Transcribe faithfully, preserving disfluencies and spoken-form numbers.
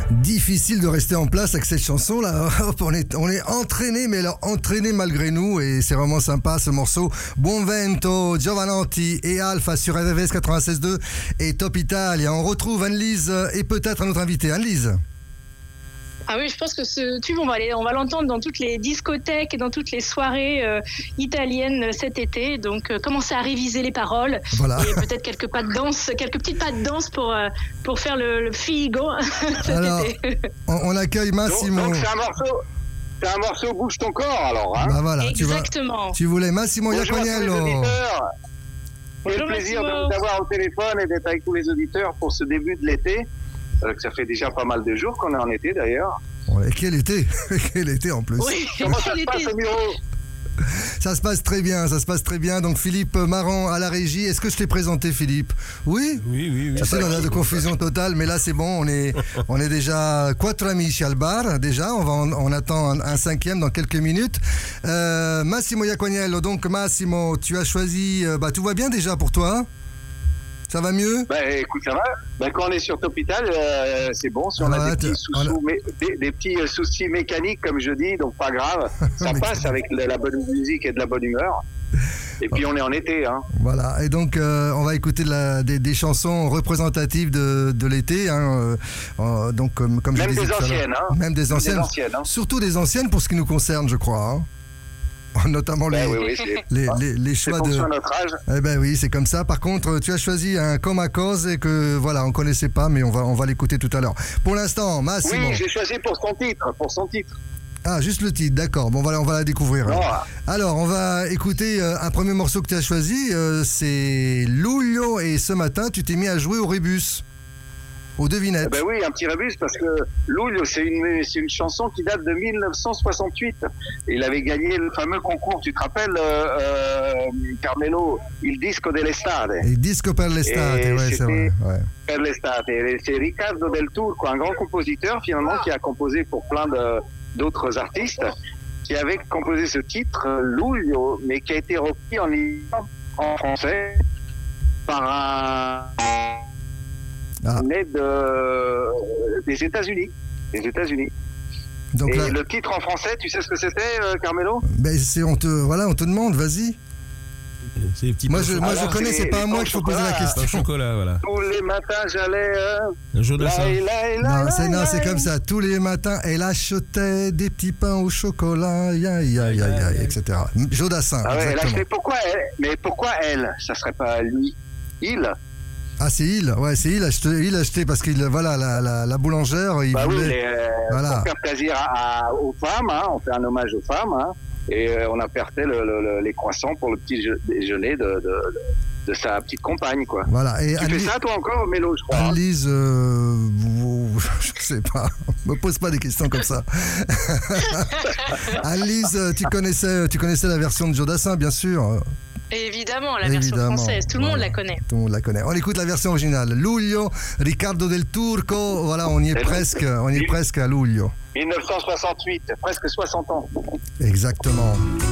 Difficile de rester en place avec cette chanson là. Hop, on est, on est entraîné, mais alors entraîné malgré nous, et c'est vraiment sympa ce morceau. Buon Vento, Giovanotti et Alpha sur R V V S quatre-vingt-seize deux et Top Italia. On retrouve Anne-Lise et peut-être un autre invité. Anne-Lise. Ah oui, je pense que ce tube, on va, aller, on va l'entendre dans toutes les discothèques et dans toutes les soirées euh, italiennes cet été. Donc, euh, commencez à réviser les paroles. Voilà. Et peut-être quelques pas de danse, quelques petites pas de danse pour, euh, pour faire le, le figo cet Alors, été. On, on accueille Massimo. Donc, donc c'est un morceau, c'est un morceau bouge ton corps alors. Hein. Bah voilà, Exactement. Tu, vas, tu voulais Massimo Bonjour Iacognello. C'est le plaisir de vous avoir au téléphone et d'être avec tous les auditeurs pour ce début de l'été. Euh, ça fait déjà pas mal de jours qu'on est en été d'ailleurs. Ouais, et quel été Quel été en plus. Oui, comment ça se passe au bureau? Ça se passe très bien, ça se passe très bien. Donc Philippe Marant à la régie. Est-ce que je t'ai présenté, Philippe? Oui. Oui, oui, oui. Tu sais, on a de confusion totale, mais là c'est bon. On est, on est déjà quatre amici al bar. Déjà, on va, on, on attend un, un cinquième dans quelques minutes. Euh, Massimo Iacognello. Donc Massimo, tu as choisi. Euh, bah tout va bien déjà pour toi? Ça va mieux? Bah écoute, ça va. Bah, quand on est sur Topital, euh, c'est bon. Si on ah, a, des, t- petits sous- on a... sous- mais, des, des petits euh, soucis mécaniques, comme je dis, donc pas grave. Ça passe avec de la bonne musique et de la bonne humeur. Et puis on est en été. Hein. Voilà. Et donc euh, on va écouter de la, des, des chansons représentatives de, de l'été. Hein. Euh, donc comme, comme Même je disais des tout à l'heure. anciennes. Hein. Même des anciennes. Des anciennes hein. Surtout des anciennes pour ce qui nous concerne, je crois. Hein. Notamment les, ben oui, oui, c'est, les, les, les choix de. C'est notre âge. Eh ben oui, c'est comme ça. Par contre, tu as choisi un Coma Cause et que voilà, on connaissait pas, mais on va on va l'écouter tout à l'heure. Pour l'instant, Massimo. Oui, j'ai choisi pour son titre, pour son titre. Ah, juste le titre, d'accord. Bon, voilà, on va la découvrir. Non. Alors, on va écouter euh, un premier morceau que tu as choisi. Euh, c'est Luglio, et ce matin, tu t'es mis à jouer au rébus. Aux devinettes. Eh ben oui, un petit rébus parce que Luglio, c'est une, c'est une chanson qui date de dix-neuf cent soixante-huit. Il avait gagné le fameux concours, tu te rappelles, euh, euh, Carmelo, il disco dell'estate. Il disco per l'estate, Et ouais, c'est vrai. Ouais. Per l'estate. Et c'est Riccardo Del Turco, un grand compositeur finalement qui a composé pour plein de, d'autres artistes, qui avait composé ce titre, Luglio, mais qui a été repris en, en français par un... Ah. Né de, des États-Unis. Des États-Unis. Donc, et là, le titre en français, tu sais ce que c'était, euh, Carmelo? Ben c'est on te voilà, on te demande, vas-y. C'est les petits moi je moi je connais, c'est, c'est pas à moi qu'il faut poser la question. Chocolat, voilà. Tous les matins j'allais. Euh, Jodassin. Non, c'est non, c'est comme ça. Tous les matins, elle achetait des petits pains au chocolat, ya ya ya ya, et cetera. Jodassin. Ah ouais, elle achetait. Pourquoi elle? Mais pourquoi elle? Ça serait pas lui? Il? Ah, c'est il, ouais, c'est il acheté, il acheté parce qu'il, voilà, la, la, la boulangère, il bah voulait. Oui, les, euh, voilà. Pour faire plaisir à, à, aux femmes, hein, on fait un hommage aux femmes, hein, et euh, on apportait le, le, le, les croissants pour le petit déjeuner de, de, de, de sa petite compagne, quoi. Voilà. Et tu Anne- fais ça, toi, encore, Mélo, je crois. Anne-Lise, euh, je sais pas, me pose pas des questions comme ça. Anne-Lise, tu connaissais, tu connaissais la version de Jodassin, bien sûr. Évidemment, la version Évidemment. française, tout le voilà. monde la connaît. Tout le monde la connaît. On écoute la version originale. Luglio, Riccardo Del Turco. Voilà, on y est Et presque, donc, on y est presque à Luglio. dix-neuf cent soixante-huit, presque soixante ans. Exactement.